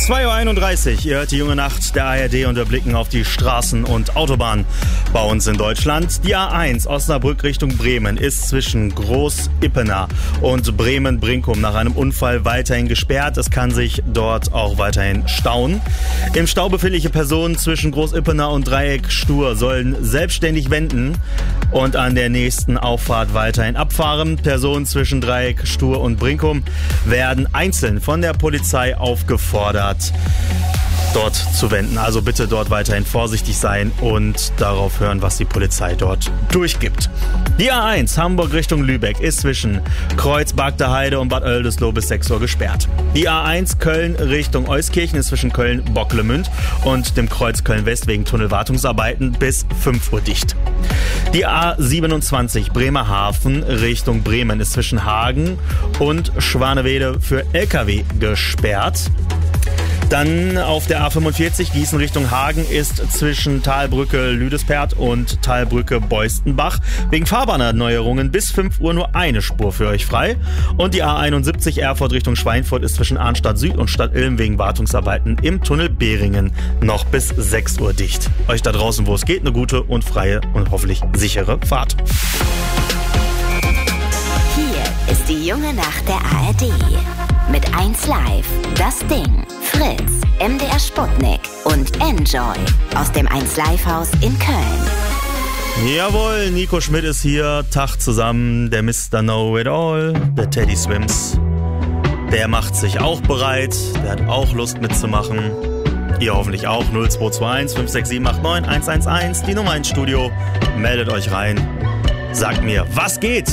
2.31 Uhr, ihr hört die junge Nacht der ARD und wir blicken auf die Straßen und Autobahnen bei uns in Deutschland. Die A1 Osnabrück Richtung Bremen ist zwischen Groß-Ippener und Bremen-Brinkum nach einem Unfall weiterhin gesperrt. Es kann sich dort auch weiterhin stauen. Im Stau befindliche Personen zwischen Groß-Ippener und Dreieck Stur sollen selbstständig wenden und an der nächsten Auffahrt weiterhin abfahren. Personen zwischen Dreieck Stur und Brinkum werden einzeln von der Polizei aufgefordert, dort zu wenden. Also bitte dort weiterhin vorsichtig sein und darauf hören, was die Polizei dort durchgibt. Die A1 Hamburg Richtung Lübeck ist zwischen Kreuz, Bagder Heide und Bad Oeldesloe bis 6 Uhr gesperrt. Die A1 Köln Richtung Euskirchen ist zwischen Köln-Bocklemünd und dem Kreuz Köln-West wegen Tunnelwartungsarbeiten bis 5 Uhr dicht. Die A27 Bremerhaven Richtung Bremen ist zwischen Hagen und Schwanewede für LKW gesperrt. Dann auf der A45 Gießen Richtung Hagen ist zwischen Talbrücke Lüdespert und Talbrücke Beustenbach wegen Fahrbahnerneuerungen bis 5 Uhr nur eine Spur für euch frei. Und die A71 Erfurt Richtung Schweinfurt ist zwischen Arnstadt Süd und Stadt Ilm wegen Wartungsarbeiten im Tunnel Behringen noch bis 6 Uhr dicht. Euch da draußen, wo es geht, eine gute und freie und hoffentlich sichere Fahrt. Hier ist die junge Nacht der ARD. Mit 1 Live, Das Ding, Fritz, MDR Sputnik und Enjoy aus dem 1 Live Haus in Köln. Jawohl, Nico Schmidt ist hier, Tag zusammen, der Mr. Know-It-All, der Teddy Swims. Der macht sich auch bereit, der hat auch Lust mitzumachen. Ihr hoffentlich auch, 0221 567 89 111, die Nummer ins Studio. Meldet euch rein, sagt mir, was geht?